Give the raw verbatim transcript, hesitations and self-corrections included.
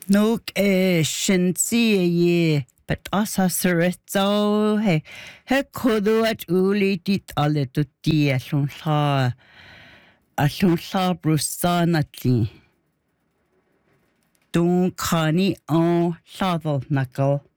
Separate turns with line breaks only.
Nuk e shinsi ye but asa suritzo he he kodu at uli dit alle tutti a llun lla a llun lla brwsan at li. Dwi'n canu o lladdol nagol.